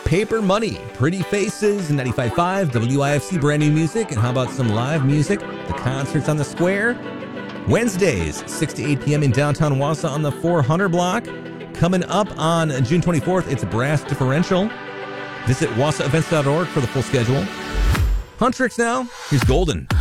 Paper Money, Pretty Faces, 95.5, WIFC, brand new music. And how about some live music? The concerts on the square. Wednesdays, 6 to 8 p.m. in downtown Wausau on the 400 block. Coming up on June 24th, it's Brass Differential. Visit WausauEvents.org for the full schedule. Huntrix now. Here's Golden.